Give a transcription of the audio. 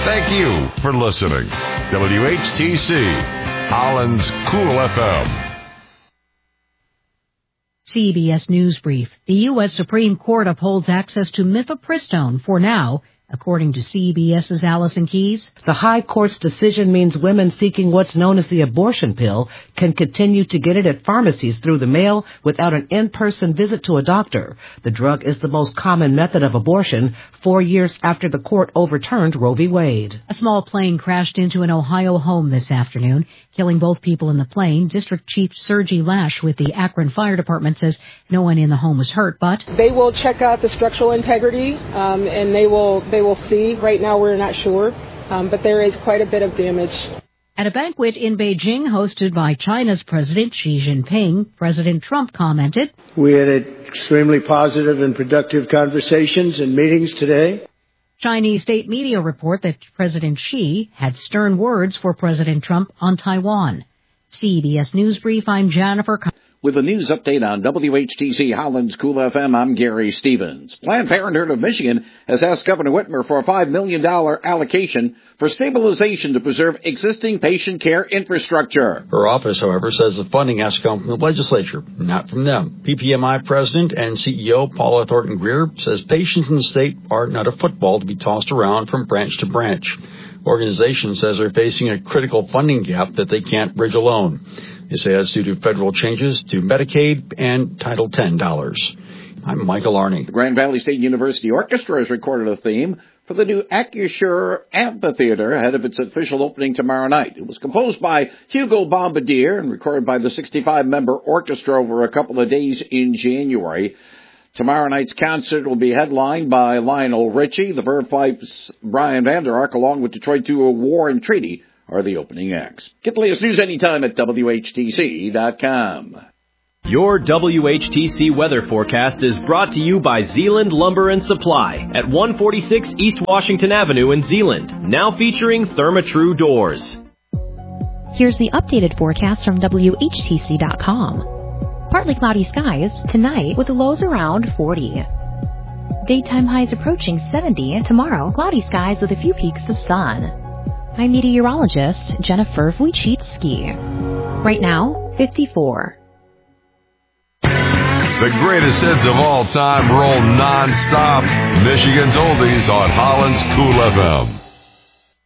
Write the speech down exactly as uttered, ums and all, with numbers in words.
Thank you for listening. W H T C, Holland's Cool F M. C B S News Brief. The U S Supreme Court upholds access to mifepristone for now, according to CBS's Allison Keyes. The High Court's decision means women seeking what's known as the abortion pill can continue to get it at pharmacies through the mail without an in-person visit to a doctor. The drug is the most common method of abortion, four years after the court overturned Roe v. Wade. A small plane crashed into an Ohio home this afternoon, killing both people in the plane. District Chief Sergi Lash with the Akron Fire Department says no one in the home was hurt, but they will check out the structural integrity, um, and they will they will see. Right now we're not sure, um, but there is quite a bit of damage. At a banquet in Beijing hosted by China's President Xi Jinping, President Trump commented, "We had extremely positive and productive conversations and meetings today." Chinese state media report that President Xi had stern words for President Trump on Taiwan. C B S News Brief, I'm Jennifer. With a news update on W H T C Holland's Cool F M, I'm Gary Stevens. Planned Parenthood of Michigan has asked Governor Whitmer for a five million dollars allocation for stabilization to preserve existing patient care infrastructure. Her office, however, says the funding has to come from the legislature, not from them. P P M I President and C E O Paula Thornton Greer says patients in the state are not a football to be tossed around from branch to branch. Organization says they're facing a critical funding gap that they can't bridge alone. They say that's due to federal changes to Medicaid and Title ten dollars. I'm Michael Arney. The Grand Valley State University Orchestra has recorded a theme for the new Acrisure Amphitheater ahead of its official opening tomorrow night. It was composed by Hugo Bombardier and recorded by the sixty-five member orchestra over a couple of days in January. Tomorrow night's concert will be headlined by Lionel Richie. The Verve Pipes' Brian Vander Ark, along with Detroit duo War and Treaty, are the opening acts. Get the latest news anytime at W H T C dot com. Your W H T C weather forecast is brought to you by Zeeland Lumber and Supply at one forty-six East Washington Avenue in Zeeland, now featuring Therma-Tru doors. Here's the updated forecast from W H T C dot com. Partly cloudy skies tonight with lows around forty. Daytime highs approaching seventy. Tomorrow, cloudy skies with a few peaks of sun. I'm meteorologist Jennifer Wojcicki. Right now, fifty-four. The greatest hits of all time roll non-stop. Michigan's Oldies on Holland's Cool F M.